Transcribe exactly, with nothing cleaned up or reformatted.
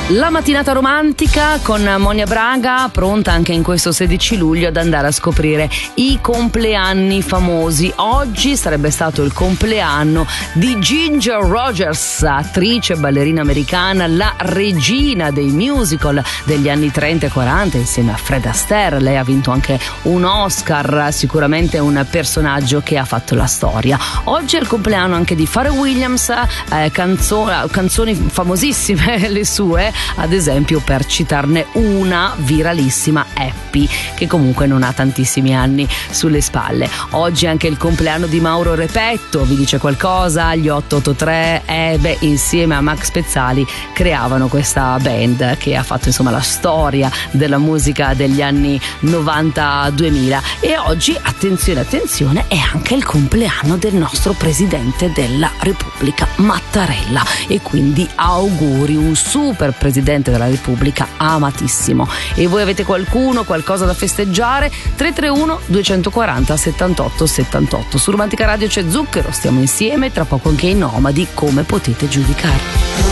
La mattinata romantica con Monia Braga, pronta anche in questo sedici luglio ad andare a scoprire i compleanni famosi. Oggi sarebbe stato il compleanno di Ginger Rogers, attrice e ballerina americana, la regina dei musical degli anni trenta e quaranta insieme a Fred Astaire. Lei ha vinto anche un Oscar, sicuramente un personaggio che ha fatto la storia. Oggi è il compleanno anche di Pharrell Williams, eh, canzo- canzoni famosissime le sue, ad esempio, per citarne una viralissima, Happy, che comunque non ha tantissimi anni sulle spalle. Oggi è anche il compleanno di Mauro Repetto, vi dice qualcosa? Gli otto otto tre, eh, beh, insieme a Max Pezzali creavano questa band che ha fatto insomma la storia della musica degli anni novanta duemila. E oggi, attenzione attenzione, è anche il compleanno del nostro presidente della Repubblica, Mattarella, e quindi auguri, un super presidente della Repubblica amatissimo. E voi avete qualcuno, qualcosa da festeggiare? tre tre uno due quattro zero settantotto settantotto. Su Romantica Radio c'è Zucchero, stiamo insieme, tra poco anche i Nomadi, come potete giudicare.